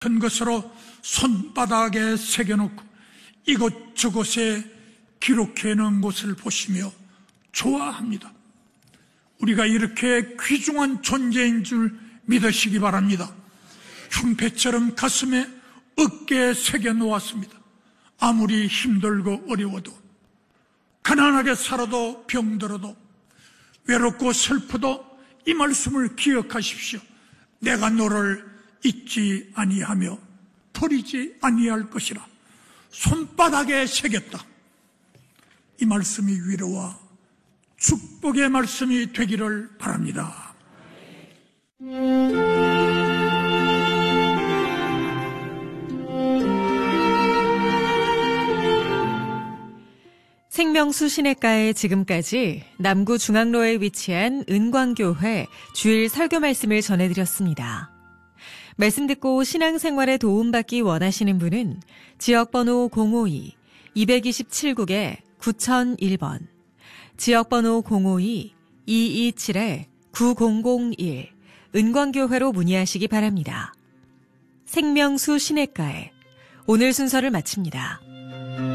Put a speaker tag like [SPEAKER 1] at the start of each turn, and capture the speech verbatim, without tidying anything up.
[SPEAKER 1] 같은 것으로 손바닥에 새겨놓고 이곳저곳에 기록해 놓은 것을 보시며 좋아합니다. 우리가 이렇게 귀중한 존재인 줄 믿으시기 바랍니다. 흉패처럼 가슴에 어깨에 새겨 놓았습니다. 아무리 힘들고 어려워도, 가난하게 살아도, 병들어도, 외롭고 슬프도 이 말씀을 기억하십시오. 내가 너를 잊지 아니하며 버리지 아니할 것이라. 손바닥에 새겼다. 이 말씀이 위로와 축복의 말씀이 되기를 바랍니다.
[SPEAKER 2] 생명수 시냇가에 지금까지 남구 중앙로에 위치한 은광교회 주일 설교 말씀을 전해드렸습니다. 말씀 듣고 신앙생활에 도움받기 원하시는 분은 지역번호 공오이 이이칠 국에 구공공일 번, 지역번호 공오이 이이칠 구공공일 은광교회로 문의하시기 바랍니다. 생명수 시냇가에 오늘 순서를 마칩니다.